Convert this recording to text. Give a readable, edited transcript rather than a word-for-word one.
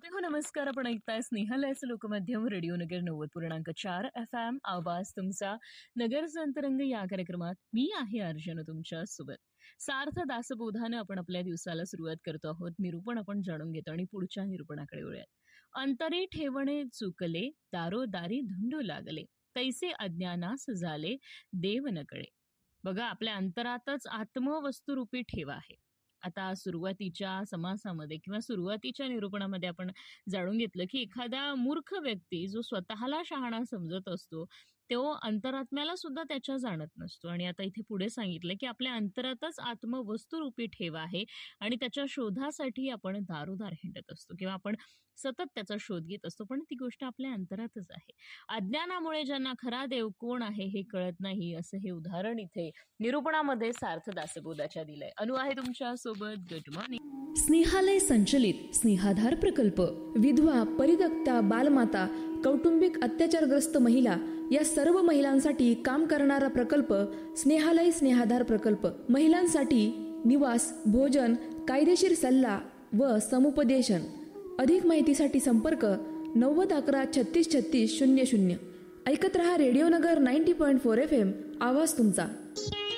हो नमस्कार. आपण ऐकताय स्नेहालयाचं लोकमाध्यम रेडिओ नगर 90.4 FM. आवाज तुमचा नगरचं अंतरंग या कार्यक्रमात मी आहे अर्जुन तुमच्या सोबत. सार्थ दासबोधानं आपण आपल्या दिवसाला सुरुवात करतो आहोत. निरूपण आपण जाणून घेतो आणि पुढच्या निरूपणाकडे वळूयात. अंतरी ठेवणे चुकले, दारोदारी धुंडू लागले, तैसे अज्ञानास झाले, देव न कळे. बघा, आपल्या अंतरातच आत्मवस्तुरूपी ठेवा आहे. आता सुरुवातीच्या समासामध्ये किंवा सुरुवातीच्या निरूपणामध्ये आपण जाणून घेतलं की एखादा मूर्ख व्यक्ती जो स्वतःला शहाणा समजत असतो तो अंतरात्म्याला सुद्धा त्याच्या जाणत नसतो. आणि आता इथे पुढे सांगितलं की आपल्या अंतरातच आत्मवस्तुरूपी ठेवा आहे आणि त्याच्या शोधासाठी आपण दारोदार हिंडत असतो किंवा आपण सतत त्याचा शोध घेत असतो, पण ती गोष्ट आपल्या अंतरातच आहे. अज्ञानामुळे ज्यांना खरा देव कोण आहे हे कळत नाही, असं हे उदाहरण इथे निरूपणामध्ये सार्थ दासबोधाच्या दिलंय. अनु आहे तुमच्या सोबत. Good morning. स्नेहालय संचलित स्नेहाधार प्रकल्प विधवा, परित्यक्ता, बालमाता, कौटुंबिक अत्याचारग्रस्त महिला या सर्व महिलांसाठी काम करणारा प्रकल्प स्नेहालय स्नेहाधार प्रकल्प. महिलांसाठी निवास, भोजन, कायदेशीर सल्ला व समुपदेशन. अधिक माहितीसाठी संपर्क 9011 36 36 00. ऐकत रहा रेडिओ नगर 90.4 FM. आवाज तुमचा.